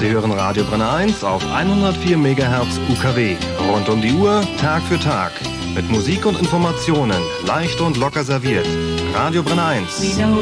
Sie hören Radio Brenner 1 auf 104 MHz UKW. Rund um die Uhr, Tag für Tag. Mit Musik und Informationen, leicht und locker serviert. Radio Brenner 1.